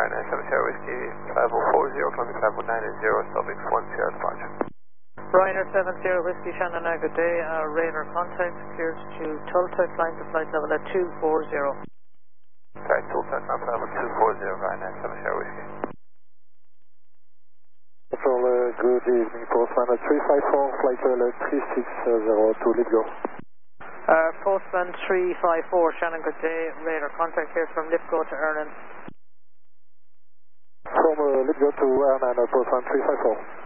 Ryanair 7 Sierra Whiskey, level 40, climbing level 90, Subic 1 Sierra departure. Ryanair 7 Sierra Whiskey, Shannon, good day. Radar contact, cleared to Tulta, climb to flight level at 240. Sorry, Tulta, climb level 240, Ryanair 7 Sierra Whiskey. Control, good evening, Postman 354, flight level 3602, let's go. Postman 354, Shannon, good day. Radar contact here from Lithgow to Ernan. From Lithgow to Ernan, Postman 354.